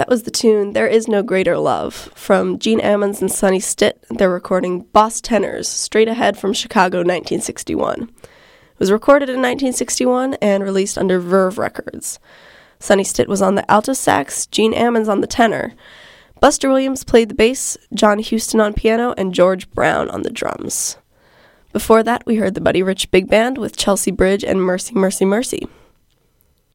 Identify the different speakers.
Speaker 1: That was the tune There Is No Greater Love from Gene Ammons and Sonny Stitt. They're recording Boss Tenors, Straight Ahead from Chicago, 1961. It was recorded in 1961 and released under Verve Records. Sonny Stitt was on the alto sax, Gene Ammons on the tenor. Buster Williams played the bass, John Huston on piano, and George Brown on the drums. Before that, we heard the Buddy Rich Big Band with Chelsea Bridge and Mercy, Mercy, Mercy.